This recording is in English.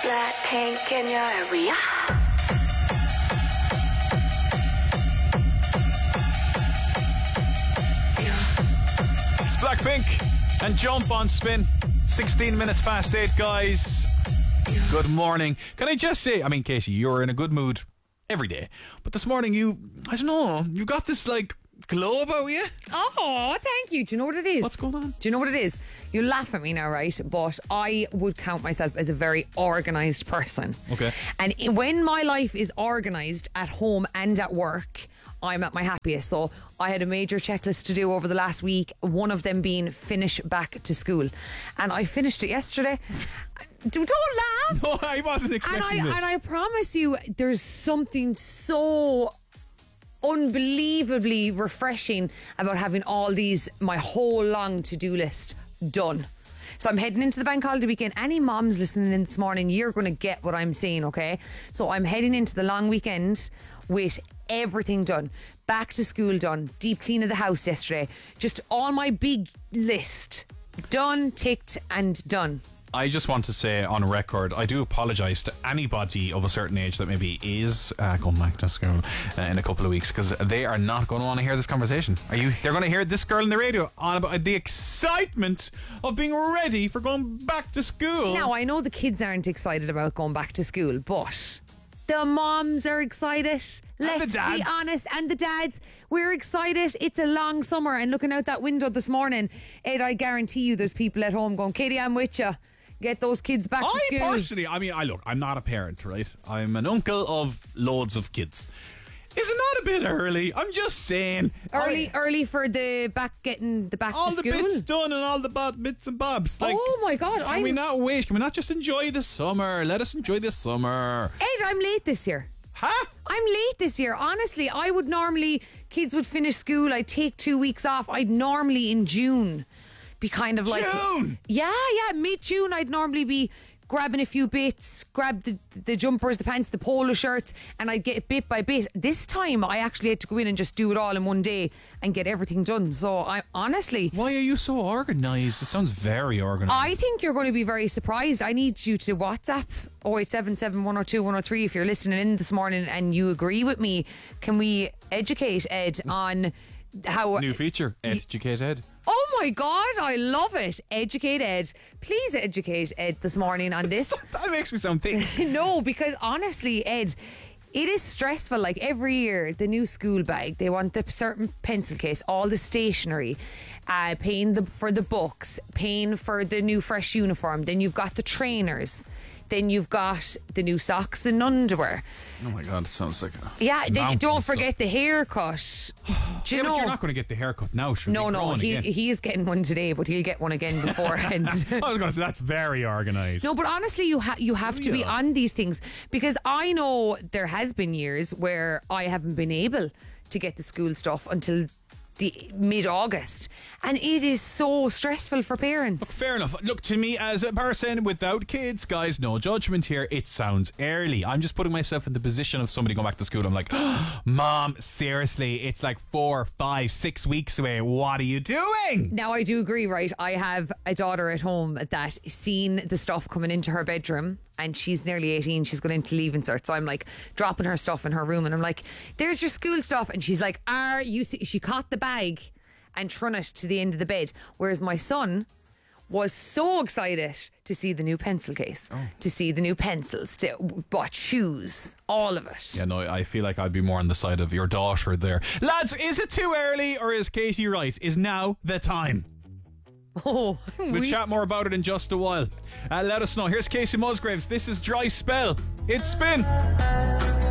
Blackpink in your area. It's Blackpink and Jump on Spin. 16 minutes past 8, guys. Good morning. Can I just say, Casey, you're in a good mood every day, but this morning you got this glow about you. Oh, thank you. Do you know what it is? What's going on? Do you know what it is? You laugh at me now, right? But I would count myself as a very organised person. Okay. And when my life is organised at home and at work, I'm at my happiest. So I had a major checklist to do over the last week, one of them being finish back to school. And I finished it yesterday. Don't laugh. No, I wasn't expecting this. And I promise you, there's something so unbelievably refreshing about having all these, my whole long to-do list done. So I'm heading into the bank holiday weekend. Any moms listening in this morning, you're going to get what I'm saying, okay? So I'm heading into the long weekend with everything done. Back to school done. Deep clean of the house yesterday. Just all my big list done, ticked and done. I just want to say on record, I do apologise to anybody of a certain age that maybe is going back to school in a couple of weeks, because they are not going to want to hear this conversation. They're going to hear this girl on the radio on about the excitement of being ready for going back to school. Now, I know the kids aren't excited about going back to school, but the moms are excited. Let's be honest. And the dads, we're excited. It's a long summer, and looking out that window this morning, Ed, I guarantee you there's people at home going, Katie, I'm with you. Get those kids back to school. I personally, I'm not a parent, right? I'm an uncle of loads of kids. Is it not a bit early? I'm just saying. Early for getting the back to school? All the bits done and all the bits and bobs. Oh my God. Can we not wait? Can we not just enjoy the summer? Let us enjoy the summer. Ed, I'm late this year. Huh? I'm late this year. Honestly, I would normally, kids would finish school, I'd take 2 weeks off. I'd normally in June be kind of like June? Yeah, mid-June I'd normally be grabbing a few bits, grab the jumpers, the pants, the polo shirts, and I'd get it bit by bit. This time I actually had to go in and just do it all in one day and get everything done. So I honestly... Why are you so organised? It sounds very organised. I think you're going to be very surprised. I need you to WhatsApp 0877 102 103 if you're listening in this morning and you agree with me. Can we educate Ed on how... New feature, Educate Ed. Oh my God, I love it. Educate Ed. Please educate Ed this morning on this. That makes me sound thick. No, because honestly, Ed, it is stressful. Like every year, the new school bag, they want the certain pencil case, all the stationery, paying for the books, paying for the new fresh uniform. Then you've got the trainers. Then you've got the new socks and underwear. Oh my God, it sounds like then don't forget the haircut. Do you know? But you're not going to get the haircut now, sure? No, he's getting one today, but he'll get one again beforehand. I was going to say, that's very organised. No, but honestly, you have to be on these things, because I know there has been years where I haven't been able to get the school stuff until the mid-August, and it is so stressful for parents. Fair enough. Look, to me as a person without kids, guys, no judgment here, it sounds early. I'm just putting myself in the position of somebody going back to school. I'm like, Mom, seriously, it's like 4, 5, 6 weeks away. What are you doing? Now, I do agree, right? I have a daughter at home that seen the stuff coming into her bedroom, and she's nearly 18. She's going into Leaving Cert, so I'm like dropping her stuff in her room, and I'm like, there's your school stuff, and she's like, she caught the bag and thrown it to the end of the bed. Whereas my son was so excited to see the new pencil case, to see the new pencils, to bought shoes, all of it. Yeah, no, I feel like I'd be more on the side of your daughter there. Lads, is it too early, or is Katie right? Is now the time? Oh, we'll chat more about it in just a while. Let us know. Here's Casey Musgraves. This is Dry Spell. It's Spin.